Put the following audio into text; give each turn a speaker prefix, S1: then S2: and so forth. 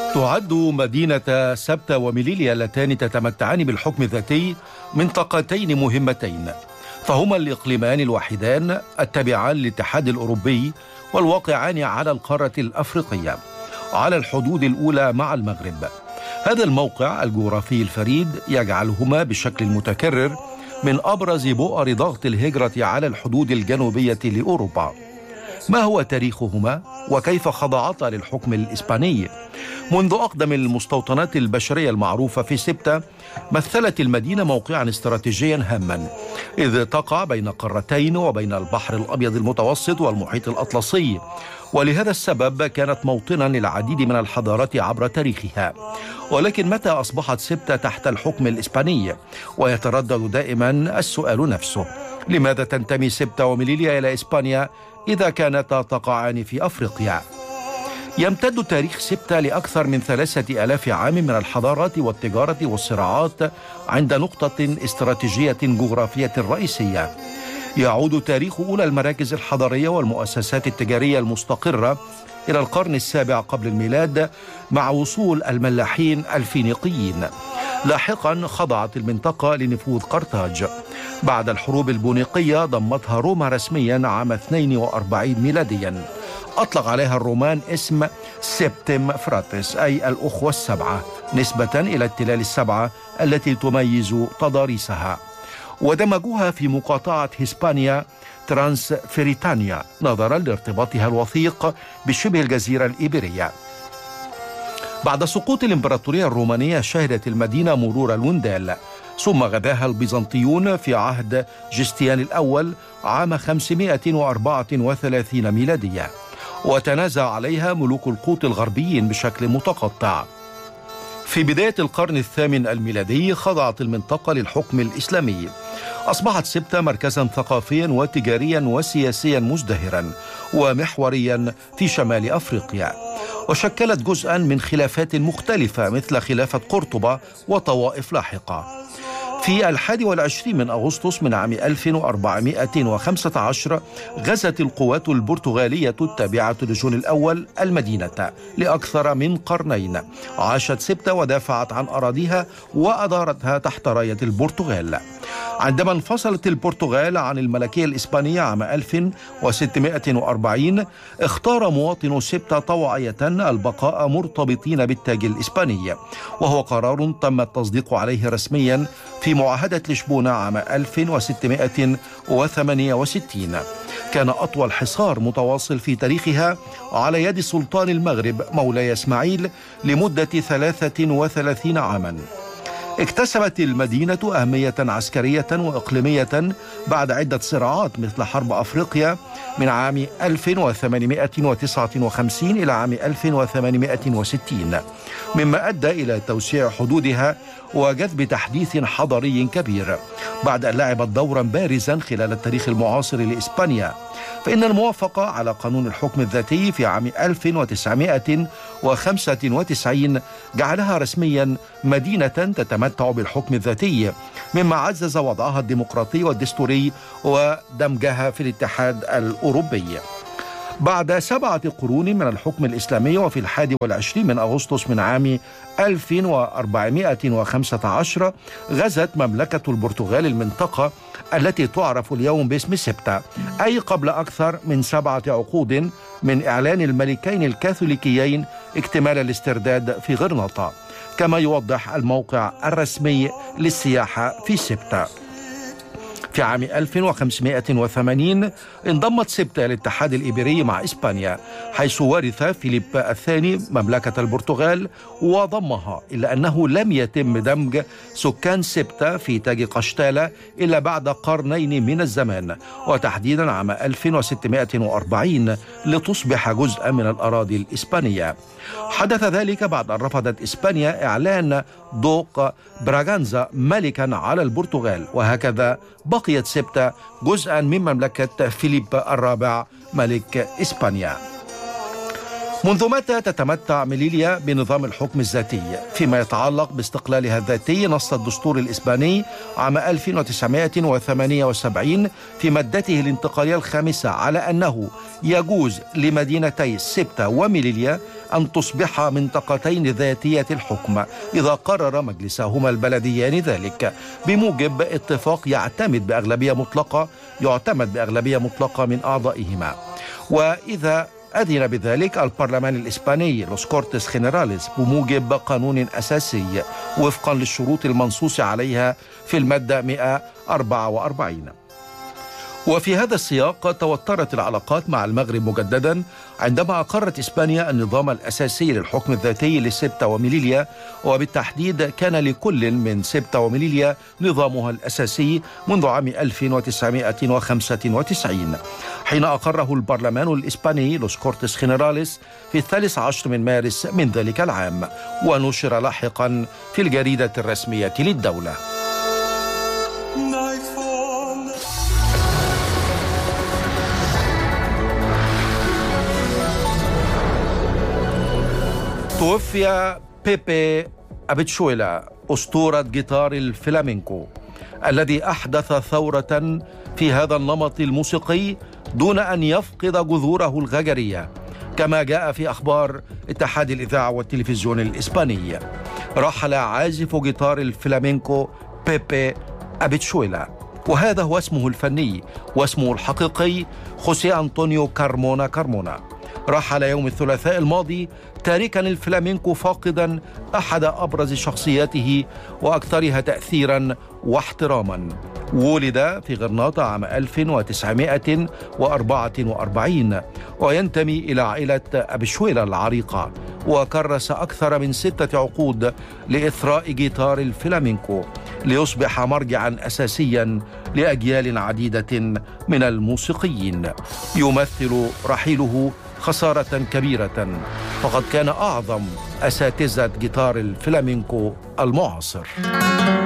S1: تعد مدينة سبتة وميليليا اللتان تتمتعان بالحكم الذاتي منطقتين مهمتين، فهما الإقليمان الوحيدان التابعان للاتحاد الأوروبي والواقعان على القارة الأفريقية على الحدود الأولى مع المغرب. هذا الموقع الجغرافي الفريد يجعلهما بشكل متكرر من أبرز بؤر ضغط الهجرة على الحدود الجنوبية لأوروبا. ما هو تاريخهما وكيف خضعتا للحكم الإسباني؟ منذ أقدم المستوطنات البشرية المعروفة في سبتة مثلت المدينة موقعا استراتيجيا هاما، إذ تقع بين قارتين وبين البحر الأبيض المتوسط والمحيط الأطلسي، ولهذا السبب كانت موطنا للعديد من الحضارات عبر تاريخها. ولكن متى أصبحت سبتة تحت الحكم الإسباني؟ ويتردد دائما السؤال نفسه: لماذا تنتمي سبتة وميليليا إلى إسبانيا إذا كانتا تقعان في أفريقيا؟ يمتد تاريخ سبتة لأكثر من 3000 عام من الحضارات والتجارة والصراعات عند نقطة استراتيجية جغرافية رئيسية. يعود تاريخ أولى المراكز الحضارية والمؤسسات التجارية المستقرة إلى القرن السابع قبل الميلاد مع وصول الملاحين الفينيقيين. لاحقا خضعت المنطقة لنفوذ قرطاج. بعد الحروب البونيقية ضمتها روما رسميا عام 42 ميلاديا. أطلق عليها الرومان اسم سبتم فراتس، أي الأخوة السبعة، نسبة إلى التلال السبعة التي تميز تضاريسها، ودمجوها في مقاطعة هسبانيا ترانس فريتانيا نظرا لارتباطها الوثيق بشبه الجزيرة الإيبيرية. بعد سقوط الإمبراطورية الرومانية شهدت المدينة مرور الوندال، ثم غزاها البيزنطيون في عهد جستيان الأول عام 534 ميلادية، وتنازع عليها ملوك القوط الغربيين بشكل متقطع. في بداية القرن الثامن الميلادي خضعت المنطقة للحكم الإسلامي. أصبحت سبتة مركزا ثقافيا وتجاريا وسياسيا مزدهرا ومحوريا في شمال أفريقيا، وشكلت جزءا من خلافات مختلفة مثل خلافة قرطبة وطوائف لاحقة. في 21 من أغسطس من عام 1415 غزت القوات البرتغالية التابعة لجون الأول المدينة لأكثر من قرنين. عاشت سبتة ودافعت عن أراضيها وأدارتها تحت راية البرتغال. عندما انفصلت البرتغال عن الملكية الإسبانية عام 1640 اختار مواطنو سبتة طوعية البقاء مرتبطين بالتاج الإسباني، وهو قرار تم التصديق عليه رسميا في معاهدة لشبونة عام 1668. كان أطول حصار متواصل في تاريخها على يد سلطان المغرب مولاي إسماعيل لمدة 33 عاما. اكتسبت المدينة أهمية عسكرية وإقليمية بعد عدة صراعات مثل حرب أفريقيا من عام 1859 إلى عام 1860، مما أدى إلى توسيع حدودها وجذب تحديث حضاري كبير. بعد أن لعبت دورا بارزا خلال التاريخ المعاصر لإسبانيا، فإن الموافقة على قانون الحكم الذاتي في عام 1995 جعلها رسميا مدينة تتمتع بالحكم الذاتي، مما عزز وضعها الديمقراطي والدستوري ودمجها في الاتحاد الأوروبي. بعد 7 قرون من الحكم الإسلامي، وفي 21 من أغسطس من عام 1415 غزت مملكة البرتغال المنطقة التي تعرف اليوم باسم سبتة، أي قبل أكثر من 7 عقود من إعلان الملكين الكاثوليكيين اكتمال الاسترداد في غرناطة، كما يوضح الموقع الرسمي للسياحة في سبتة. في عام 1580 انضمت سبتة للاتحاد الإيبيري مع إسبانيا، حيث ورث فيليب الثاني مملكة البرتغال وضمها، إلا أنه لم يتم دمج سكان سبتة في تاج قشتالة إلا بعد قرنين من الزمان، وتحديدا عام 1640 لتصبح جزءا من الأراضي الإسبانية. حدث ذلك بعد أن رفضت إسبانيا إعلان دوق براغانزا ملكا على البرتغال، وهكذا بقيت سبتة جزءا من مملكة فيليب الرابع ملك إسبانيا. منذ متى تتمتع ميليليا بنظام الحكم الذاتي؟ فيما يتعلق باستقلالها الذاتي، نص الدستور الإسباني عام 1978 في مادته الانتقالية الخامسة على أنه يجوز لمدينتي سبتة وميليليا أن تصبح منطقتين ذاتية الحكم إذا قرر مجلسهما البلديان ذلك بموجب اتفاق يعتمد بأغلبية مطلقة من أعضائهما. وإذا أذن بذلك البرلمان الإسباني لوس كورتيس خينيراليس بموجب قانون أساسي وفقا للشروط المنصوص عليها في المادة 144. وفي هذا السياق توترت العلاقات مع المغرب مجددا عندما أقرت إسبانيا النظام الأساسي للحكم الذاتي لسبتة وميليليا، وبالتحديد كان لكل من سبتة وميليليا نظامها الأساسي منذ عام 1995 حين أقره البرلمان الإسباني لوس كورتيس خينيراليس في 13 من مارس من ذلك العام، ونشر لاحقا في الجريدة الرسمية للدولة. توفي بيبي أبيتشويلا أسطورة جيتار الفلامينكو الذي أحدث ثورة في هذا النمط الموسيقي دون أن يفقد جذوره الغجرية، كما جاء في أخبار اتحاد الإذاعة والتلفزيون الإسباني. رحل عازف جيتار الفلامينكو بيبي أبيتشويلا، وهذا هو اسمه الفني، واسمه الحقيقي خوسيه أنطونيو كارمونا. رحل يوم الثلاثاء الماضي تاركا الفلامينكو فاقدا أحد أبرز شخصياته وأكثرها تأثيرا واحتراما. ولد في غرناطة عام 1944 وينتمي إلى عائلة أبيتشويلا العريقة، وكرس أكثر من 6 عقود لإثراء جيتار الفلامينكو ليصبح مرجعا أساسيا لأجيال عديدة من الموسيقيين. يمثل رحيله خسارة كبيرة، فقد كان أعظم أساتذة جيتار الفلامينكو المعاصر.